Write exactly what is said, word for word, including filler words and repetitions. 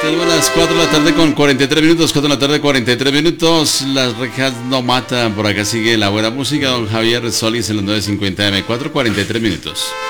Son las cuatro de la tarde con cuarenta y tres minutos, cuatro de la tarde cuarenta y tres minutos. Las rejas no matan, por acá sigue la buena música. Don Javier Solís en los nueve cincuenta eme, cuatro cuarenta y tres minutos.